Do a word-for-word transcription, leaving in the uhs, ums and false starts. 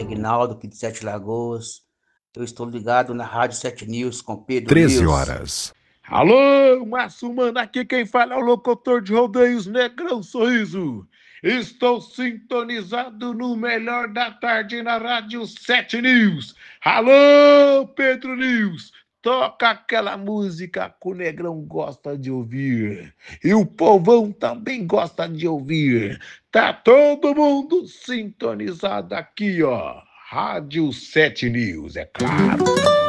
Aguinaldo, aqui de Sete Lagoas. Eu estou ligado na Rádio Sete News com Pedro treze News. horas. Alô, Márcio Mano, aqui quem fala é o locutor de rodeios Negrão Sorriso. Estou sintonizado no melhor da tarde na Rádio Sete News. Alô, Pedro News, toca aquela música que o Negrão gosta de ouvir. E o povão também gosta de ouvir. Tá todo mundo sintonizado aqui, ó. Rádio Sete News, é claro.